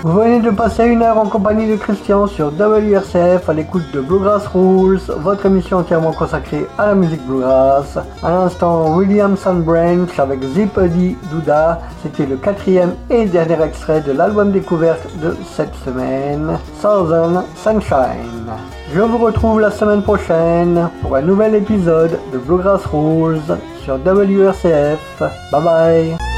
Vous venez de passer une heure en compagnie de Christian sur WRCF à l'écoute de Bluegrass Rules, votre émission entièrement consacrée à la musique bluegrass. À l'instant, William Sandbranch avec Zippity Doodah, c'était le 4e et dernier extrait de l'album découverte de cette semaine, Southern Sunshine. Je vous retrouve la semaine prochaine pour un nouvel épisode de Bluegrass Rules sur WRCF. Bye bye.